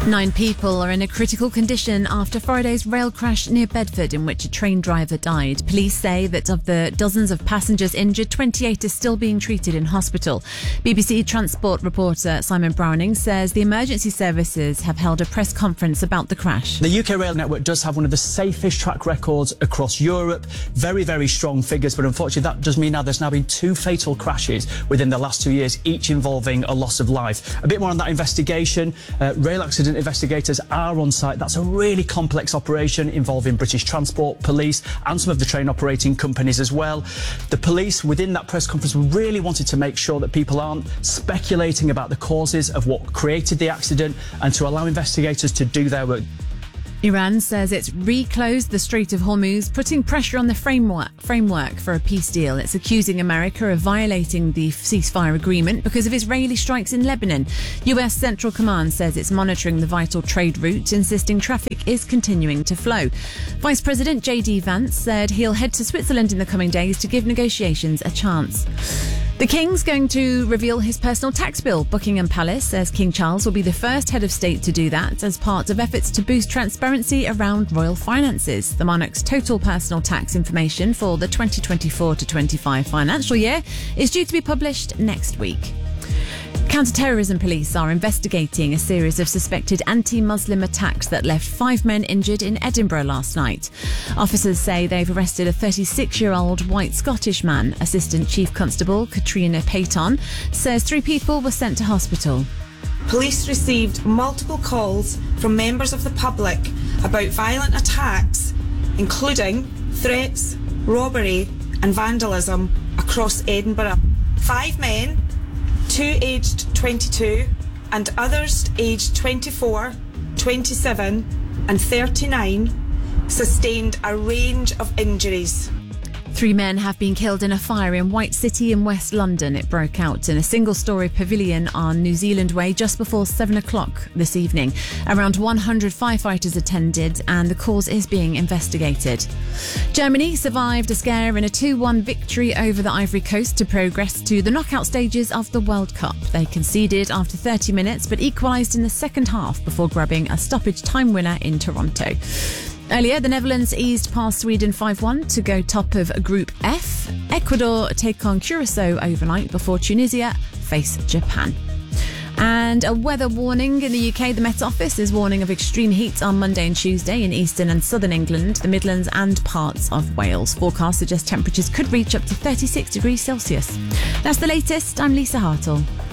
9 people are in a critical condition after Friday's rail crash near Bedford in which a train driver died. Police say that of the dozens of passengers injured, 28 are still being treated in hospital. BBC Transport reporter Simon Browning says the emergency services have held a press conference about the crash. The UK rail network does have one of the safest track records across Europe. Very, very strong figures, but unfortunately that does mean there's now been 2 fatal crashes within the last 2 years, each involving a loss of life. A bit more on that investigation. Rail accident investigators are on site. That's a really complex operation involving British Transport, police and some of the train operating companies as well. The police within that press conference really wanted to make sure that people aren't speculating about the causes of what created the accident and to allow investigators to do their work. Iran says it's reclosed the Strait of Hormuz, putting pressure on the framework for a peace deal. It's accusing America of violating the ceasefire agreement because of Israeli strikes in Lebanon. US Central Command says it's monitoring the vital trade route, insisting traffic is continuing to flow. Vice President J.D. Vance said he'll head to Switzerland in the coming days to give negotiations a chance. The King's going to reveal his personal tax bill. Buckingham Palace says King Charles will be the first head of state to do that as part of efforts to boost transparency around royal finances. The monarch's total personal tax information for the 2024 to 25 financial year is due to be published next week. Counter-terrorism police are investigating a series of suspected anti-Muslim attacks that left 5 men injured in Edinburgh last night. Officers say they've arrested a 36-year-old white Scottish man. Assistant Chief Constable Katrina Payton says 3 people were sent to hospital. Police received multiple calls from members of the public about violent attacks, including threats, robbery and vandalism across Edinburgh. 5 men, 2 aged 22 and others aged 24, 27 and 39 sustained a range of injuries. 3 men have been killed in a fire in White City in West London. It broke out in a single-storey pavilion on New Zealand Way just before 7 o'clock this evening. Around 100 firefighters attended and the cause is being investigated. Germany survived a scare in a 2-1 victory over the Ivory Coast to progress to the knockout stages of the World Cup. They conceded after 30 minutes but equalised in the second half before grabbing a stoppage time winner in Toronto. Earlier, the Netherlands eased past Sweden 5-1 to go top of Group F. Ecuador take on Curacao overnight before Tunisia face Japan. And a weather warning in the UK. The Met Office is warning of extreme heat on Monday and Tuesday in eastern and southern England, the Midlands and parts of Wales. Forecasts suggest temperatures could reach up to 36 degrees Celsius. That's the latest. I'm Lisa Hartle.